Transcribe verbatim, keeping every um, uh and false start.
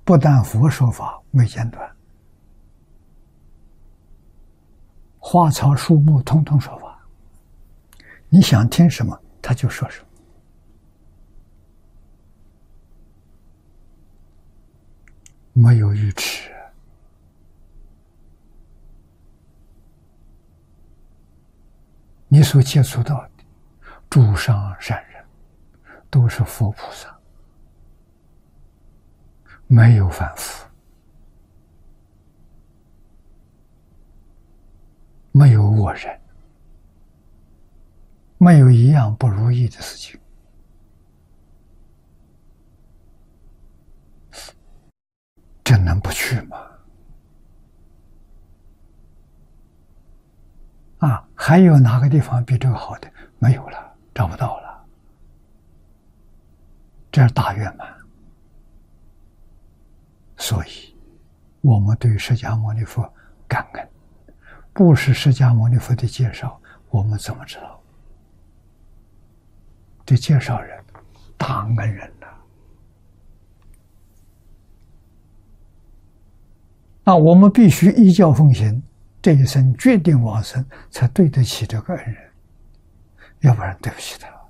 不但佛说法没间断，花草树木通通说法，你想听什么他就说什么，没有愚痴。你所接触到的诸上善人都是佛菩萨，没有反复，没有恶人，没有一样不如意的事情。这能不去吗？啊，还有哪个地方比这个好的？没有了，找不到了。这是大圆满。所以，我们对释迦牟尼佛感恩，不是释迦牟尼佛的介绍，我们怎么知道？对介绍人，大恩人呐、啊。那我们必须依教奉行，这一生决定往生，才对得起这个恩人，要不然对不起他。